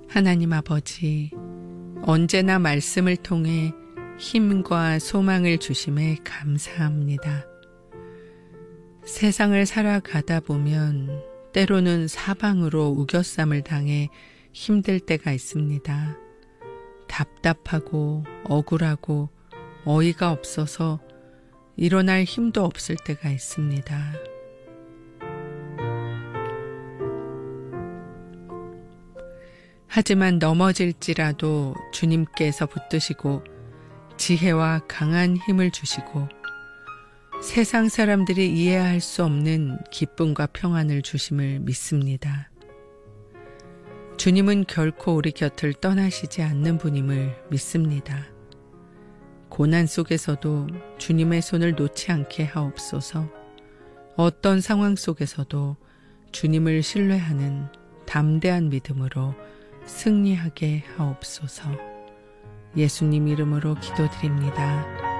하나님 아버지, 언제나 말씀을 통해 힘과 소망을 주심에 감사합니다. 세상을 살아가다 보면 때로는 사방으로 우겨쌈을 당해 힘들 때가 있습니다. 답답하고 억울하고 어이가 없어서 일어날 힘도 없을 때가 있습니다. 하지만 넘어질지라도 주님께서 붙드시고 지혜와 강한 힘을 주시고 세상 사람들이 이해할 수 없는 기쁨과 평안을 주심을 믿습니다. 주님은 결코 우리 곁을 떠나시지 않는 분임을 믿습니다. 고난 속에서도 주님의 손을 놓지 않게 하옵소서. 어떤 상황 속에서도 주님을 신뢰하는 담대한 믿음으로 승리하게 하옵소서. 예수님 이름으로 기도드립니다.